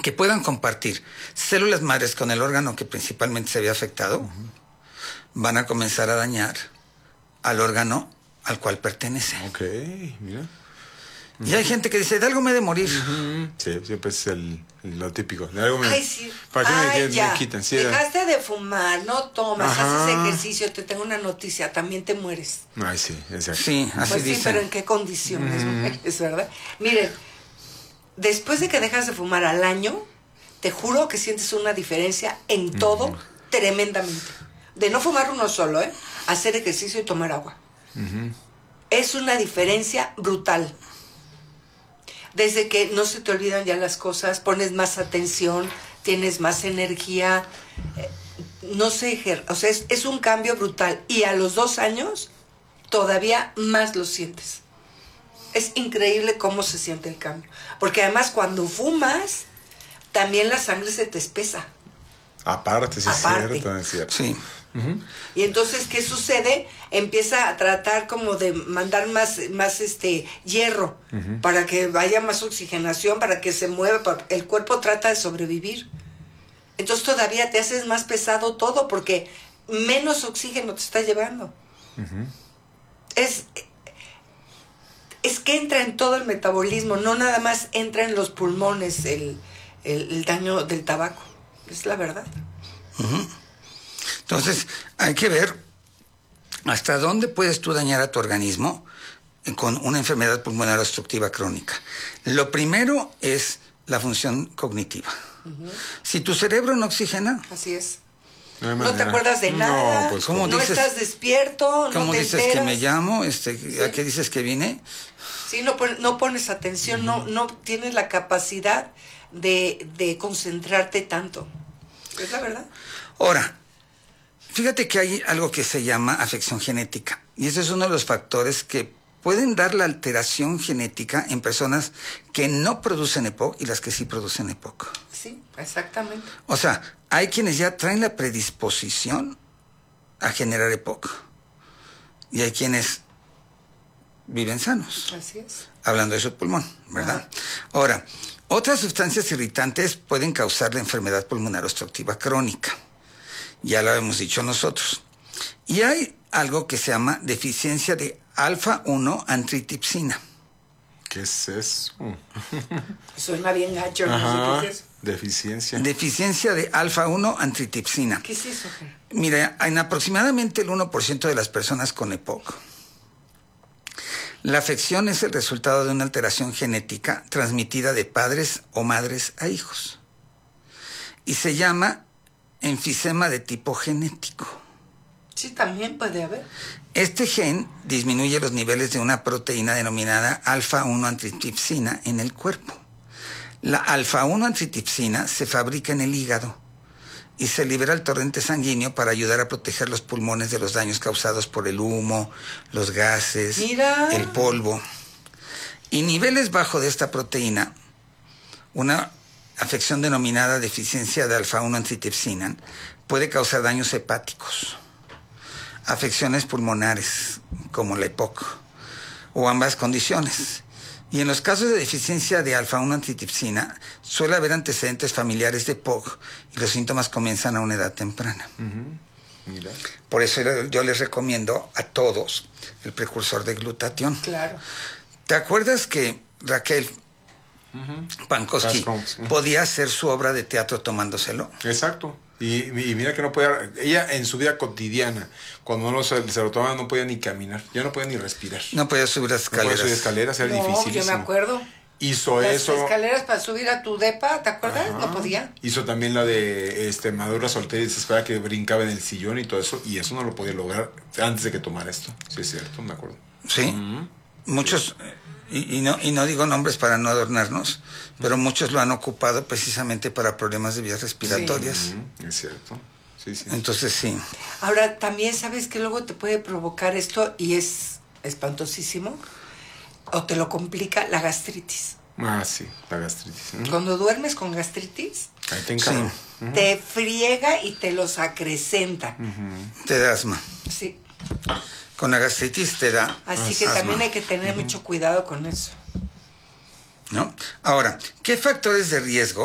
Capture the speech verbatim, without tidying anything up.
que puedan compartir células madres con el órgano que principalmente se había afectado, uh-huh. van a comenzar a dañar al órgano al cual pertenece. Ok, mira. Y uh-huh. hay gente que dice, de algo me he de morir. Uh-huh. Sí, siempre es el, lo típico. De algo me, Ay, sí. ¿Para qué Ay, me, ya. me quitan? Sí, dejaste de fumar, no tomas, Ajá. haces ejercicio, te tengo una noticia, también te mueres. Ay, sí, exacto. Sí, así pues dicen. sí, pero ¿en qué condiciones? Uh-huh. Es verdad. Miren, después de que dejas de fumar al año, te juro que sientes una diferencia en todo, uh-huh. tremendamente. De no fumar uno solo, ¿eh? Hacer ejercicio y tomar agua. Uh-huh. Es una diferencia brutal. Desde que no se te olvidan ya las cosas, pones más atención, tienes más energía, eh, no sé, o sea, es, es un cambio brutal. Y a los dos años, todavía más lo sientes. Es increíble cómo se siente el cambio. Porque además cuando fumas, también la sangre se te espesa. Aparte, sí, Aparte. es cierto, es cierto. Sí. Uh-huh. Y entonces, ¿qué sucede? Empieza a tratar como de mandar más, más este hierro, uh-huh. para que vaya más oxigenación, para que se mueva, para, el cuerpo trata de sobrevivir. Entonces todavía te haces más pesado todo, porque menos oxígeno te está llevando. Uh-huh. Es, es que entra en todo el metabolismo, no nada más entra en los pulmones el, el, el daño del tabaco. Es la verdad. Uh-huh. Entonces, hay que ver hasta dónde puedes tú dañar a tu organismo con una enfermedad pulmonar obstructiva crónica. Lo primero es la función cognitiva. Uh-huh. Si tu cerebro no oxigena... Así es. No, no te acuerdas de nada, no, pues, ¿cómo no dices, estás despierto, ¿cómo no te dices enteras? que me llamo? Este, Sí. ¿A qué dices que vine? Sí, no, no pones atención, uh-huh. no, no tienes la capacidad de, de concentrarte tanto. Es la verdad. Ahora, fíjate que hay algo que se llama afección genética, y ese es uno de los factores que pueden dar la alteración genética en personas que no producen E P O C y las que sí producen E P O C. Sí, exactamente. O sea, hay quienes ya traen la predisposición a generar E P O C y hay quienes viven sanos. Así es. Hablando de su pulmón, ¿verdad? Ajá. Ahora, otras sustancias irritantes pueden causar la enfermedad pulmonar obstructiva crónica. Ya lo hemos dicho nosotros. Y hay algo que se llama deficiencia de alfa uno antitripsina. ¿Qué es eso? Suena bien gacho, Ajá. no sé qué es eso. Deficiencia. Deficiencia de alfa uno antitripsina. ¿Qué es eso? Mira, en aproximadamente el uno por ciento de las personas con E P O C, la afección es el resultado de una alteración genética transmitida de padres o madres a hijos. Y se llama enfisema de tipo genético. Sí, también puede haber. Este gen disminuye los niveles de una proteína denominada alfa uno antitripsina en el cuerpo. La alfa uno antitripsina se fabrica en el hígado y se libera al torrente sanguíneo para ayudar a proteger los pulmones de los daños causados por el humo, los gases, Mira. el polvo. Y niveles bajos de esta proteína, una afección denominada deficiencia de alfa uno antitripsina, puede causar daños hepáticos, afecciones pulmonares como la E P O C o ambas condiciones. Y en los casos de deficiencia de alfa uno antitripsina suele haber antecedentes familiares de E P O C y los síntomas comienzan a una edad temprana. Uh-huh. Mira. Por eso yo les recomiendo a todos el precursor de glutatión. Claro. ¿Te acuerdas que Raquel uh-huh. Pankowski uh-huh. podía hacer su obra de teatro tomándoselo? Exacto. Y, y mira que no podía, ella en su vida cotidiana, cuando no se, se lo tomaba, no podía ni caminar, ya no podía ni respirar. No podía subir las escaleras. No podía subir escaleras, era no, dificilísimo. yo me acuerdo. Hizo Las eso. Las escaleras para subir a tu depa, ¿te acuerdas? Ajá. No podía. Hizo también la de este, Madura Soltera y Desesperada, que brincaba en el sillón y todo eso, y eso no lo podía lograr antes de que tomara esto. Sí, es cierto, me acuerdo. Sí, uh-huh. muchos, y, y, no, y no digo nombres para no adornarnos, pero muchos lo han ocupado precisamente para problemas de vías respiratorias. Sí. Uh-huh. Es cierto. Sí, sí. Entonces sí. Ahora, también sabes que luego te puede provocar esto y es espantosísimo, o te lo complica la gastritis. Ah, sí, la gastritis. Uh-huh. Cuando duermes con gastritis, ahí te encargo. Sí. Uh-huh. te friega y te los acrecenta. Uh-huh. Te da asma. Sí. Con la gastritis te da Así que asma. también hay que tener uh-huh. mucho cuidado con eso. ¿No? Ahora, ¿qué factores de riesgo